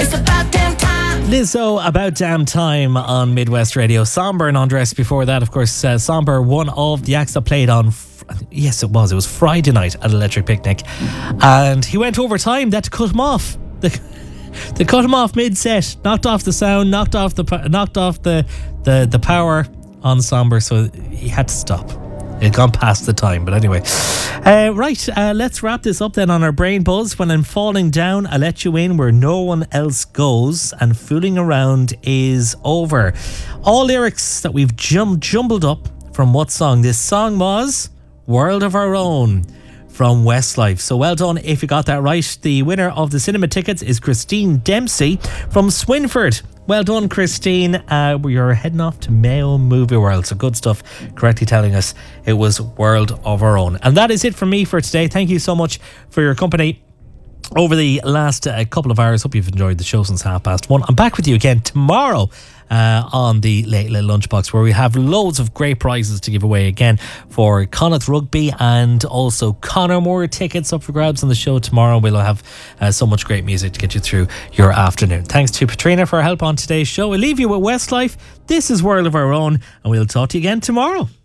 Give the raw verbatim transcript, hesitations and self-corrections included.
It's about damn time. Lizzo, About Damn Time on Midwest Radio. Somber and Andres before that, of course. Uh, Somber, one of the acts that played on, fr- yes it was, it was Friday night at Electric Picnic. And he went over time, they had to cut him off. They, they cut him off mid-set, knocked off the sound, knocked off the knocked off the, the, the power on Somber, so he had to stop. It had gone past the time, but anyway. Uh, right, uh, let's wrap this up then on our brain buzz. When I'm falling down, I let you in where no one else goes, and fooling around is over. All lyrics that we've jum- jumbled up from what song? This song was World of Our Own from Westlife. So well done if you got that right. The winner of the cinema tickets is Christine Dempsey from Swinford. Well done, Christine. Uh, we're heading off to Mayo Movie World. So good stuff, correctly telling us it was World of Our Own. And that is it for me for today. Thank you so much for your company over the last uh, couple of hours. Hope you've enjoyed the show since half past one. I'm back with you again tomorrow uh, on the Late Late Lunchbox, where we have loads of great prizes to give away again for Connacht Rugby, and also Conor Moore tickets up for grabs on the show tomorrow. We'll have uh, so much great music to get you through your afternoon. Thanks to Patrina for her help on today's show. We'll leave you with Westlife. This is World of Our Own, and we'll talk to you again tomorrow.